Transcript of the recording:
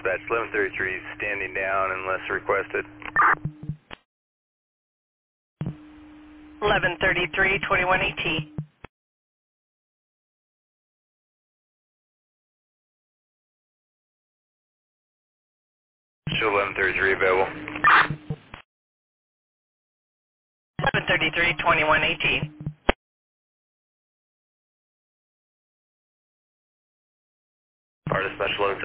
dispatch, 1133 standing down unless requested. 1133, 21 AT. Show 1133 available. 1133, 21 AT. Fire dispatch, 1133.